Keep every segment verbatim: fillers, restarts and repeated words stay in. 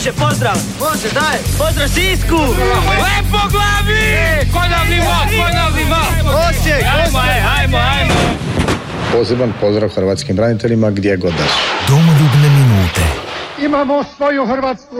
Može, pozdrav! Može, daj! Pozdrav Sisku! Lepo glavi! Ponovni vod, ponovni vod! Osijek! Ajmo, ajmo, ajmo! Poseban pozdrav hrvatskim braniteljima gdje god da su. Domoljubne minute. Imamo svoju Hrvatsku.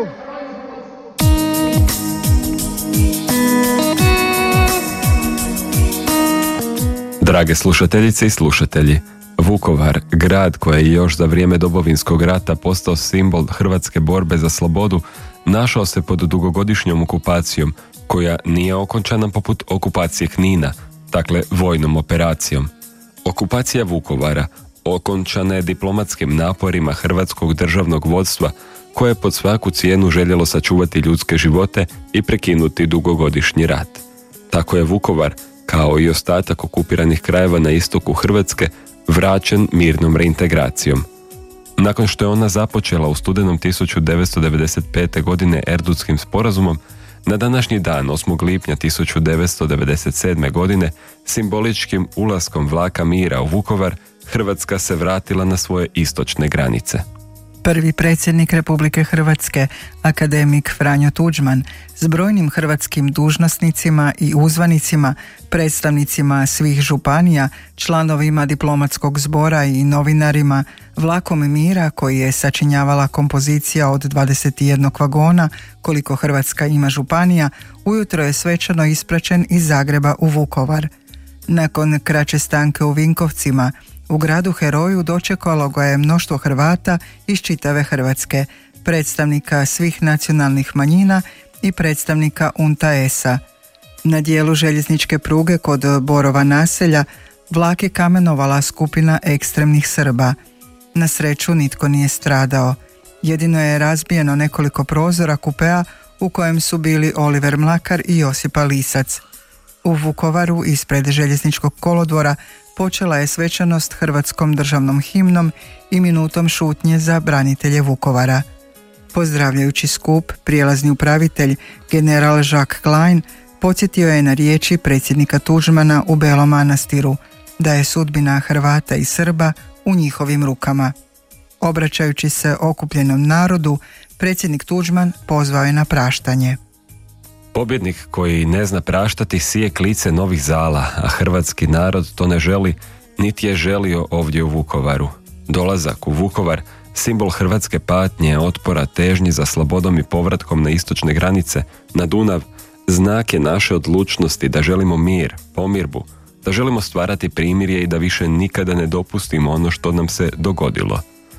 Drage slušateljice i slušatelji, Vukovar, grad koji je još za vrijeme Domovinskog rata postao simbol hrvatske borbe za slobodu, našao se pod dugogodišnjom okupacijom, koja nije okončana poput okupacije Knina, dakle vojnom operacijom. Okupacija Vukovara okončana je diplomatskim naporima hrvatskog državnog vodstva, koje je pod svaku cijenu željelo sačuvati ljudske živote i prekinuti dugogodišnji rat. Tako je Vukovar, kao i ostatak okupiranih krajeva na istoku Hrvatske, vraćen mirnom reintegracijom. Nakon što je ona započela u studenom tisuću devetsto devedeset pete. godine Erdutskim sporazumom, na današnji dan, osmog lipnja tisuću devetsto devedeset sedme. godine, simboličkim ulaskom vlaka mira u Vukovar, Hrvatska se vratila na svoje istočne granice. Prvi predsjednik Republike Hrvatske, akademik Franjo Tuđman, s brojnim hrvatskim dužnosnicima i uzvanicima, predstavnicima svih županija, članovima diplomatskog zbora i novinarima, vlakom mira koji je sačinjavala kompozicija od dvadeset jednog vagona, koliko Hrvatska ima županija, ujutro je svečano ispraćen iz Zagreba u Vukovar. Nakon kraće stanke u Vinkovcima, u gradu heroju dočekalo ga je mnoštvo Hrvata iz čitave Hrvatske, predstavnika svih nacionalnih manjina i predstavnika U N T A S-a. Na dijelu željezničke pruge kod Borova naselja vlak je kamenovala skupina ekstremnih Srba. Na sreću nitko nije stradao. Jedino je razbijeno nekoliko prozora kupea u kojem su bili Oliver Mlakar i Josipa Lisac. U Vukovaru ispred željezničkog kolodvora počela je svečanost hrvatskom državnom himnom i minutom šutnje za branitelje Vukovara. Pozdravljajući skup, prijelazni upravitelj, general Jacques Klein, podsjetio je na riječi predsjednika Tuđmana u Belom Manastiru, da je sudbina Hrvata i Srba u njihovim rukama. Obraćajući se okupljenom narodu, predsjednik Tuđman pozvao je na praštanje. Pobjednik koji ne zna praštati sije klice novih zala, a hrvatski narod to ne želi, niti je želio ovdje u Vukovaru. Dolazak u Vukovar, simbol hrvatske patnje, otpora, težnji za slobodom i povratkom na istočne granice, na Dunav, znak je naše odlučnosti da želimo mir, pomirbu, da želimo stvarati primirje i da više nikada ne dopustimo ono što nam se dogodilo.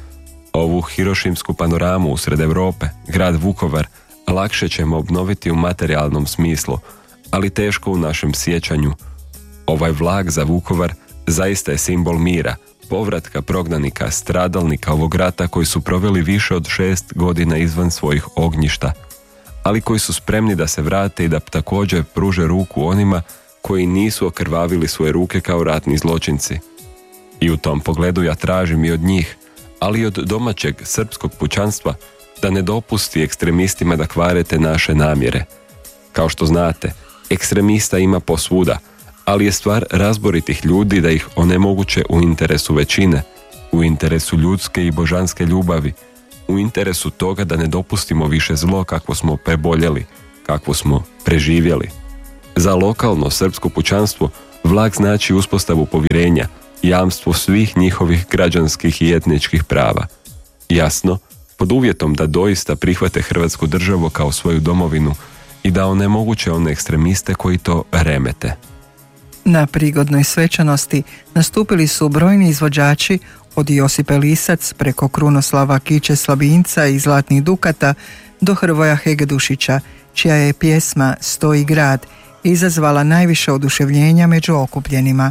Ovu hirošimsku panoramu usred Europe, grad Vukovar, lakše ćemo obnoviti u materijalnom smislu, ali teško u našem sjećanju. Ovaj vlak za Vukovar zaista je simbol mira, povratka prognanika, stradalnika ovog rata koji su proveli više od šest godina izvan svojih ognjišta, ali koji su spremni da se vrate i da također pruže ruku onima koji nisu okrvavili svoje ruke kao ratni zločinci. I u tom pogledu ja tražim i od njih, ali i od domaćeg srpskog pučanstva, da ne dopusti ekstremistima da kvare te naše namjere. Kao što znate, ekstremista ima posvuda, ali je stvar razboritih ljudi da ih onemoguće u interesu većine, u interesu ljudske i božanske ljubavi, u interesu toga da ne dopustimo više zlo kakvo smo preboljeli, kakvo smo preživjeli. Za lokalno srpsko pučanstvo vlak znači uspostavu povjerenja, jamstvo svih njihovih građanskih i etničkih prava. Jasno, pod uvjetom da doista prihvate Hrvatsku državu kao svoju domovinu i da onemoguće one ekstremiste koji to remete. Na prigodnoj svečanosti nastupili su brojni izvođači, od Josipe Lisac preko Krunoslava Kiće Slabinca i Zlatnih Dukata do Hrvoja Hegdušića, čija je pjesma Stoji grad izazvala najviše oduševljenja među okupljenima.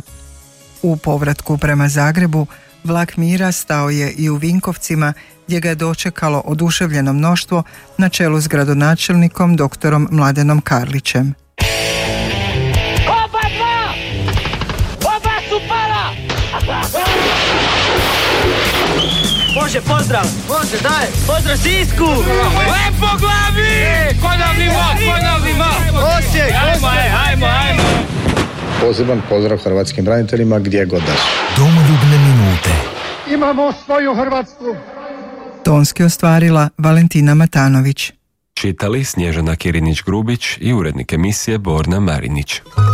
U povratku prema Zagrebu vlak mira stao je i u Vinkovcima, gdje ga je dočekalo oduševljeno mnoštvo na čelu s gradonačelnikom doktorom Mladenom Karlićem. Oba dva! Oba su pala! Može, pozdrav! Može, daj! Pozdrav Sisku! Lepo glavi! Ponovni vod, ponovni vod! Osijek! Ajmo, ajmo, ajmo! Poseban pozdrav hrvatskim braniteljima gdje god da su. Domoljubne minute. Imamo svoju Hrvatsku. Tonski ostvarila Valentina Matanović. Čitali Snježana Kirinić-Grubić i urednik emisije Borna Marinić.